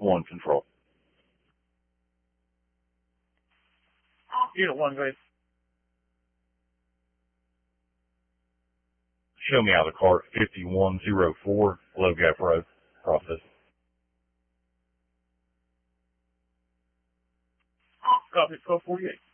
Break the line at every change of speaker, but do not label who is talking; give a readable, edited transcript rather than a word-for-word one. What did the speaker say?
1 control.
Unit 1, go ahead.
Show me out of the cart 5104 Low Gap Road. Process.
Copy, 1248.